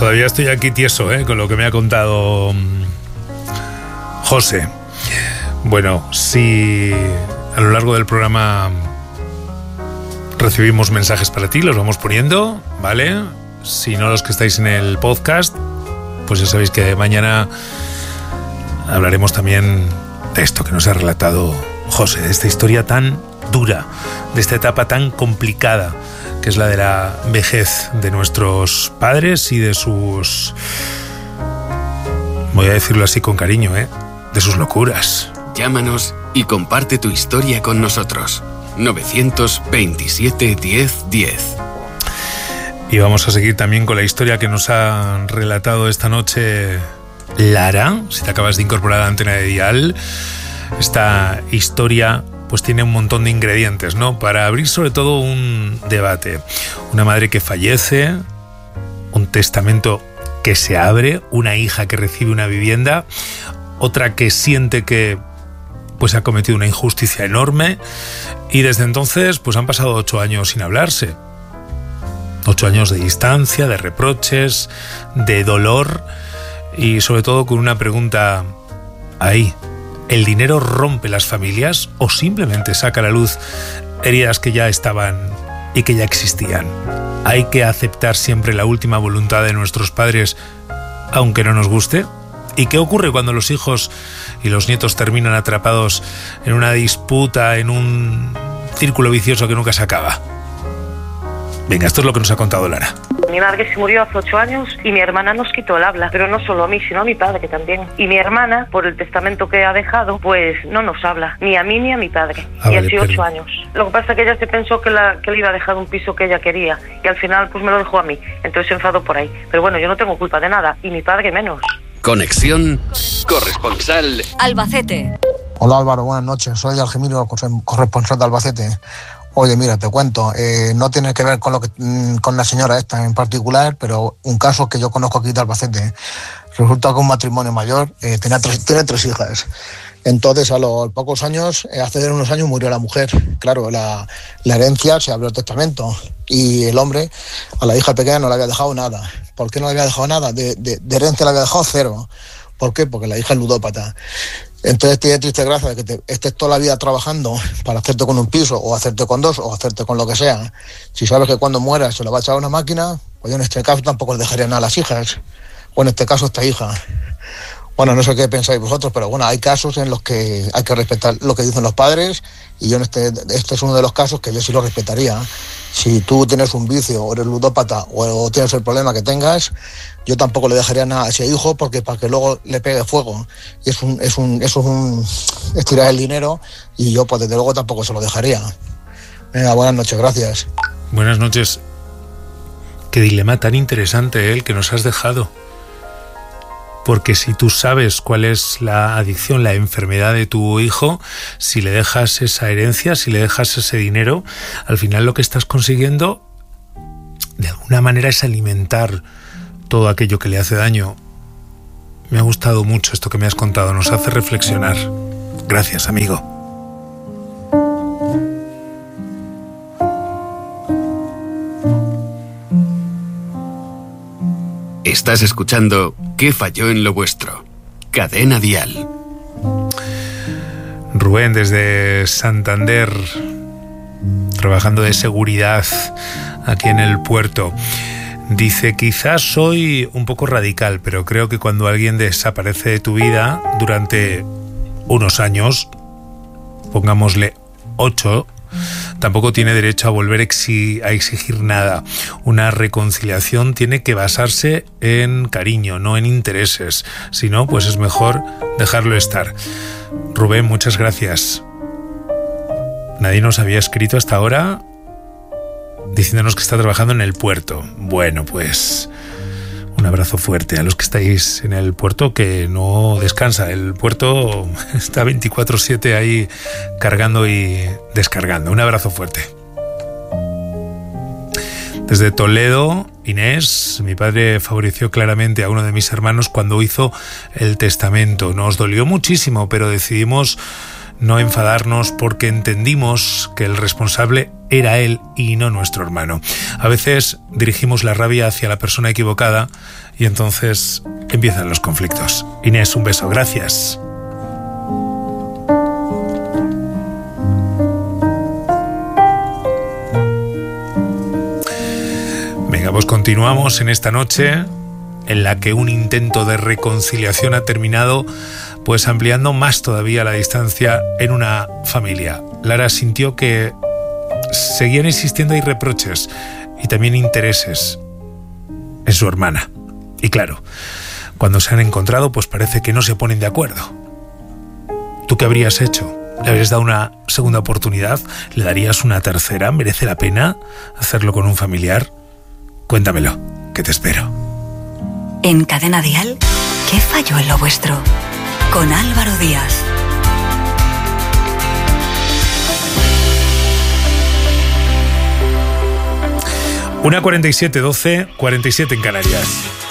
Todavía estoy aquí tieso, con lo que me ha contado José. Bueno, si a lo largo del programa recibimos mensajes para ti, los vamos poniendo, ¿vale? Si no, los que estáis en el podcast, pues ya sabéis que mañana hablaremos también de esto que nos ha relatado José, de esta historia tan dura, de esta etapa tan complicada que es la de la vejez de nuestros padres y de sus, voy a decirlo así con cariño, de sus locuras. Llámanos y comparte tu historia con nosotros. 927 10 10. Y vamos a seguir también con la historia que nos ha relatado esta noche Lara. Si te acabas de incorporar a Antena de Dial, esta historia pues tiene un montón de ingredientes, ¿no? Para abrir sobre todo un debate. Una madre que fallece, un testamento que se abre, una hija que recibe una vivienda, otra que siente que pues ha cometido una injusticia enorme, y desde entonces pues han pasado 8 años sin hablarse. 8 años de distancia, de reproches, de dolor y sobre todo con una pregunta ahí. ¿El dinero rompe las familias o simplemente saca a la luz heridas que ya estaban y que ya existían? ¿Hay que aceptar siempre la última voluntad de nuestros padres aunque no nos guste? ¿Y qué ocurre cuando los hijos y los nietos terminan atrapados en una disputa, en un círculo vicioso que nunca se acaba? Venga, esto es lo que nos ha contado Lara. Mi madre se murió hace 8 años y mi hermana nos quitó el habla, pero no solo a mí, sino a mi padre también. Y mi hermana, por el testamento que ha dejado, pues no nos habla, ni a mí ni a mi padre. Y así 8 años. Lo que pasa es que ella se pensó que le iba a dejar un piso que ella quería, y al final pues me lo dejó a mí, entonces se enfadó por ahí. Pero bueno, yo no tengo culpa de nada, y mi padre menos. Conexión corresponsal Albacete. Hola Álvaro, buenas noches, soy Algemiro, corresponsal de Albacete. Oye, mira, te cuento, no tiene que ver con la señora esta en particular, pero un caso que yo conozco aquí de Albacete. Resulta que un matrimonio mayor tiene 3 hijas. Entonces, a los pocos años, hace unos años murió la mujer. Claro, la herencia se abrió el testamento y el hombre a la hija pequeña no le había dejado nada. ¿Por qué no le había dejado nada? De herencia le había dejado 0. ¿Por qué? Porque la hija es ludópata. Entonces tiene triste gracia de que estés toda la vida trabajando para hacerte con un piso, o hacerte con 2, o hacerte con lo que sea. Si sabes que cuando mueras se lo va a echar a una máquina, pues yo en este caso tampoco le dejaría nada a las hijas. O en este caso esta hija. Bueno, no sé qué pensáis vosotros, pero bueno, hay casos en los que hay que respetar lo que dicen los padres, y yo este es uno de los casos que yo sí lo respetaría. Si tú tienes un vicio, o eres ludópata, o tienes el problema que tengas, yo tampoco le dejaría nada a ese hijo, porque para que luego le pegue fuego. Y es tirar el dinero, y yo pues desde luego tampoco se lo dejaría. Venga, buenas noches, gracias. Buenas noches. Qué dilema tan interesante el que nos has dejado. Porque si tú sabes cuál es la adicción, la enfermedad de tu hijo, si le dejas esa herencia, si le dejas ese dinero, al final lo que estás consiguiendo de alguna manera es alimentar todo aquello que le hace daño. Me ha gustado mucho esto que me has contado, nos hace reflexionar. Gracias, amigo. Estás escuchando ¿Qué falló en lo vuestro? Cadena Dial. Rubén desde Santander, trabajando de seguridad aquí en el puerto. Dice, quizás soy un poco radical, pero creo que cuando alguien desaparece de tu vida durante unos años, pongámosle 8, tampoco tiene derecho a volver a exigir nada. Una reconciliación tiene que basarse en cariño, no en intereses. Si no, pues es mejor dejarlo estar. Rubén, muchas gracias. Nadie nos había escrito hasta ahora diciéndonos que está trabajando en el puerto. Bueno, pues un abrazo fuerte a los que estáis en el puerto, que no descansa. El puerto está 24/7 ahí cargando y descargando. Un abrazo fuerte. Desde Toledo, Inés, mi padre favoreció claramente a uno de mis hermanos cuando hizo el testamento. Nos dolió muchísimo, pero decidimos no enfadarnos porque entendimos que el responsable era él y no nuestro hermano. A veces dirigimos la rabia hacia la persona equivocada y entonces empiezan los conflictos. Inés, un beso, gracias. Venga, pues continuamos en esta noche en la que un intento de reconciliación ha terminado pues ampliando más todavía la distancia en una familia. Lara sintió que seguían existiendo ahí reproches y también intereses en su hermana. Y claro, cuando se han encontrado pues parece que no se ponen de acuerdo. ¿Tú qué habrías hecho? ¿Le habrías dado una segunda oportunidad? ¿Le darías una tercera? ¿Merece la pena hacerlo con un familiar? Cuéntamelo, que te espero. En Cadena Dial, ¿qué falló en lo vuestro? Con Álvaro Díaz. 1:47, 12:47 en Canarias.